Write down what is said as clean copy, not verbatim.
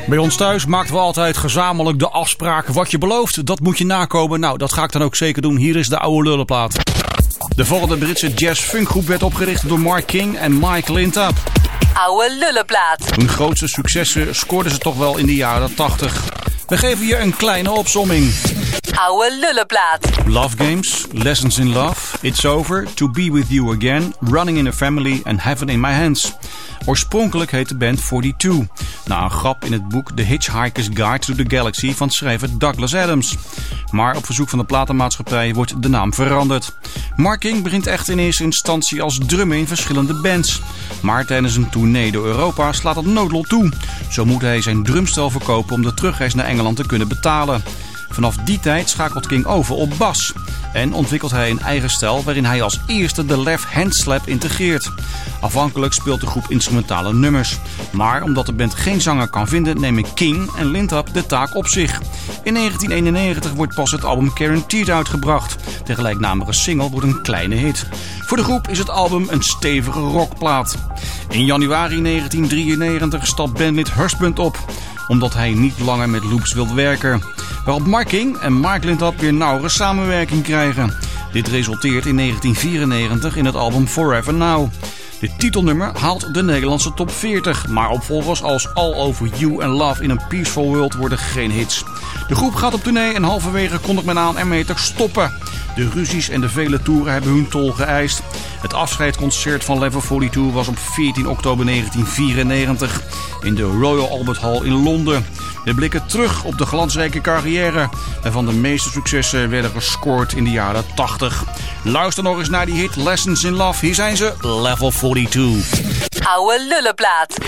Bij ons thuis maakten we altijd gezamenlijk de afspraak. Wat je belooft, dat moet je nakomen. Nou, dat ga ik dan ook zeker doen. Hier is de oude lullenplaat. De volgende Britse jazz-funkgroep werd opgericht door Mark King en Mike Lintup. Oude lullenplaat. Hun grootste successen scoorden ze toch wel in de jaren 80. We geven je een kleine opsomming. Oude lullenplaat. Love Games, Lessons in Love, It's Over, To Be With You Again, Running in a Family en Heaven in My Hands. Oorspronkelijk heet de band 42, na een grap in het boek The Hitchhiker's Guide to the Galaxy van schrijver Douglas Adams. Maar op verzoek van de platenmaatschappij wordt de naam veranderd. Mark King begint echt in eerste instantie als drummer in verschillende bands. Maar tijdens een tournee door Europa slaat het noodlot toe. Zo moet hij zijn drumstel verkopen om de terugreis naar Engeland te kunnen betalen. Vanaf die tijd schakelt King over op bas en ontwikkelt hij een eigen stijl waarin hij als eerste de left hand slap integreert. Afhankelijk speelt de groep instrumentale nummers, maar omdat de band geen zanger kan vinden nemen King en Lintup de taak op zich. In 1991 wordt pas het album Guaranteed uitgebracht. De gelijknamige single wordt een kleine hit. Voor de groep is het album een stevige rockplaat. In januari 1993 stapt bandlid Husband op, omdat hij niet langer met Loops wil werken. Waarop Mark King en Mark Lintup weer nauwere samenwerking krijgen. Dit resulteert in 1994 in het album Forever Now. Dit titelnummer haalt de Nederlandse top 40, maar opvolgers als All Over You en Love in a Peaceful World worden geen hits. De groep gaat op tournee en halverwege kondigt men aan ermee te stoppen. De ruzies en de vele toeren hebben hun tol geëist. Het afscheidsconcert van Level 42 was op 14 oktober 1994 in de Royal Albert Hall in Londen. We blikken terug op de glansrijke carrière, waarvan de meeste successen werden gescoord in de jaren 80. Luister nog eens naar die hit Lessons in Love. Hier zijn ze, Level 42. Oude lullenplaat.